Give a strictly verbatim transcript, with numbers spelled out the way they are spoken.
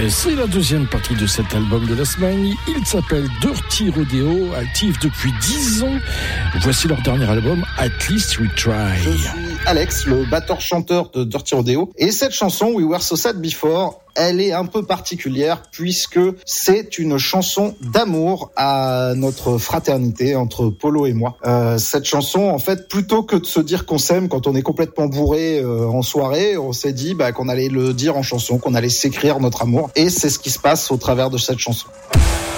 C'est la deuxième partie de cet album de la semaine. Il s'appelle Dirty Rodeo, actif depuis dix ans. Voici leur dernier album, At Least We Try. Je suis Alex, le batteur-chanteur de Dirty Rodeo. Et cette chanson, We Were So Sad Before, elle est un peu particulière puisque c'est une chanson d'amour à notre fraternité entre Polo et moi. Euh, cette chanson, en fait, plutôt que de se dire qu'on s'aime quand on est complètement bourré euh, en soirée, on s'est dit bah, qu'on allait le dire en chanson, qu'on allait s'écrire notre amour. Et c'est ce qui se passe au travers de cette chanson.